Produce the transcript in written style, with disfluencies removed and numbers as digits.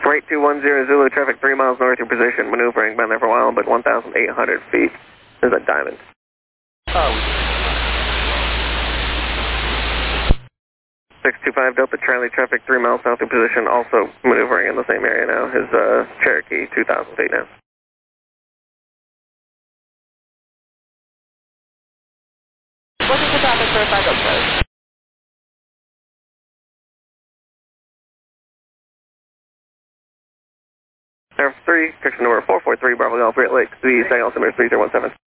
Rate 210 Zulu, traffic 3 miles north, your position, maneuvering, been there for a while, but 1,800 feet. There's a diamond. Oh. 625 Delta Charlie, traffic 3 miles south, your position, also maneuvering in the same area now. His Cherokee, 2,000 feet now. What is the traffic for 5 Delta? Air 3, section number 443, Bravo Golf, Great Lakes, the Saginaw altimeter 3017.